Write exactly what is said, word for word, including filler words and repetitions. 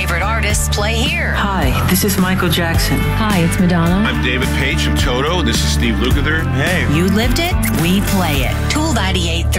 favorite artists play here. Hi, this is Michael Jackson. Hi, it's Madonna. I'm David Page from Toto. This is Steve Lukather. Hey. You lived it, we play it. Tool ninety-eight.